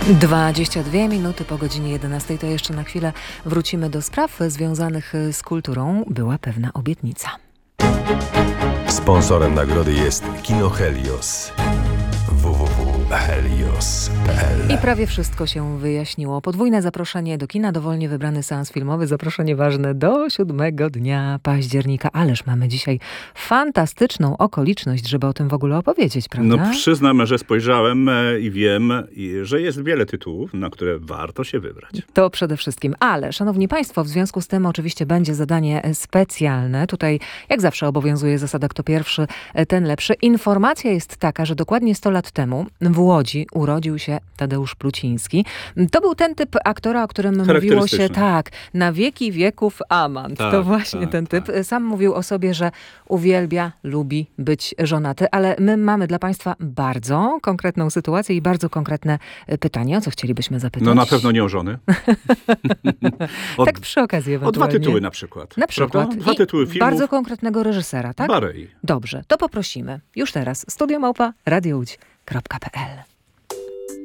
22 minuty po godzinie 11. To jeszcze na chwilę wrócimy do spraw związanych z kulturą. Była pewna obietnica. Sponsorem nagrody jest Kino Helios. www.helios.pl. I prawie wszystko się wyjaśniło. Podwójne zaproszenie do kina, dowolnie wybrany seans filmowy, zaproszenie ważne do 7 dnia października. Ależ mamy dzisiaj fantastyczną okoliczność, żeby o tym w ogóle opowiedzieć, prawda? No przyznam, że spojrzałem i wiem, że jest wiele tytułów, na które warto się wybrać. To przede wszystkim. Ale, szanowni państwo, w związku z tym oczywiście będzie zadanie specjalne. Tutaj, jak zawsze, obowiązuje zasada kto pierwszy, ten lepszy. Informacja jest taka, że dokładnie 100 lat temu w Łodzi urodził się Tadeusz Pluciński. To był ten typ aktora, o którym mówiło się tak, na wieki wieków amant. Tak, To właśnie tak, ten typ. tak. Sam mówił o sobie, że uwielbia, lubi być żonaty, ale my mamy dla państwa bardzo konkretną sytuację i bardzo konkretne pytanie. O co chcielibyśmy zapytać? No na pewno nie o żony. Tak przy okazji O ewentualnie. 2 tytuły na przykład. Na przykład. Prawda? 2 I tytuły filmów. bardzo konkretnego reżysera, tak? Barej. Dobrze, to poprosimy. Już teraz. Studio Małpa, Radio Łódź.pl